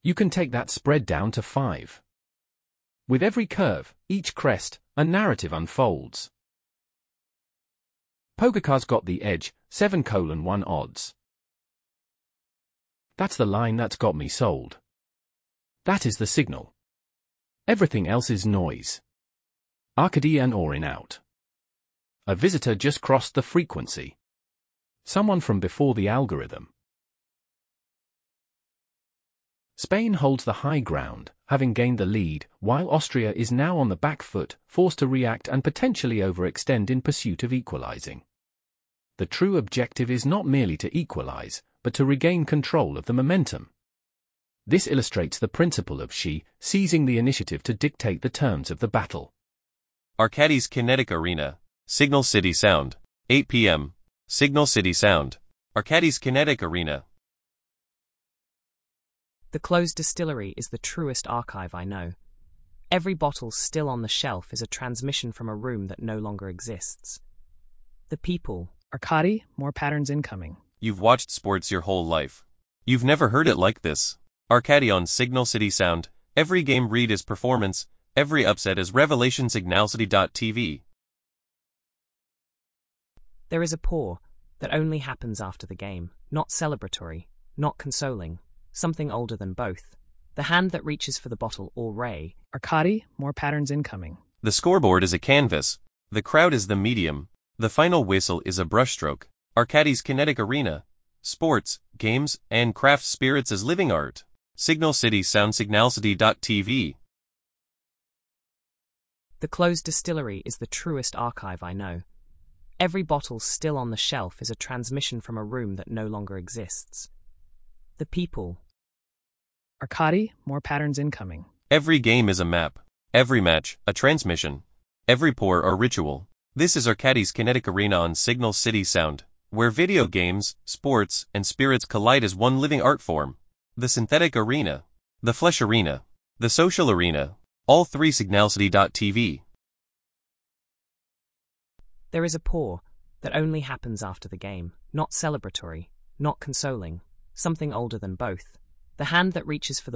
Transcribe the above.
You can take that spread down to 5. With every curve, each crest, a narrative unfolds. PokerCars got the edge, 7:1 odds. That's the line that's got me sold. That is the signal. Everything else is noise. Arcady and or in out. A visitor just crossed the frequency. Someone from before the algorithm. Spain holds the high ground, having gained the lead, while Austria is now on the back foot, forced to react and potentially overextend in pursuit of equalizing. The true objective is not merely to equalize, but to regain control of the momentum. This illustrates the principle of Xi seizing the initiative to dictate the terms of the battle. Arcadis Kinetic Arena, Signal City Sound, 8 p.m., Signal City Sound, Arcadis Kinetic Arena. The closed distillery is the truest archive I know. Every bottle still on the shelf is a transmission from a room that no longer exists. The people. Arcady, more patterns incoming. You've watched sports your whole life. You've never heard it like this. Arcady on Signal City Sound, every game read is performance, every upset is revelation. Signalcity.tv. There is a pour that only happens after the game, not celebratory, not consoling, something older than both. The hand that reaches for the bottle or ray. Arcady, more patterns incoming. The scoreboard is a canvas. The crowd is the medium. The final whistle is a brushstroke. Arcadis Kinetic Arena. Sports, games, and craft spirits as living art. Signal City Sound. Signalcity.tv. The closed distillery is the truest archive I know. Every bottle still on the shelf is a transmission from a room that no longer exists. The people. Arcady, more patterns incoming. Every game is a map. Every match, a transmission. Every pour a ritual. This is Arcadis Kinetic Arena on Signal City Sound, where video games, sports, and spirits collide as one living art form. The synthetic arena. The flesh arena. The social arena. All three. Signalcity.tv. There is a pour that only happens after the game, not celebratory, not consoling, something older than both. The hand that reaches for the